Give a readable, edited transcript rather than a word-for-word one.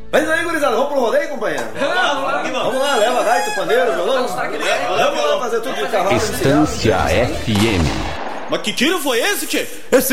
Mas aí, gurizada, vamos pro rodeio, companheiro? Vamos lá, leva gaita, paneiro, violão. Vamos lá fazer tudo de cavalo. Estância FM. Mas que tiro foi esse, tchê?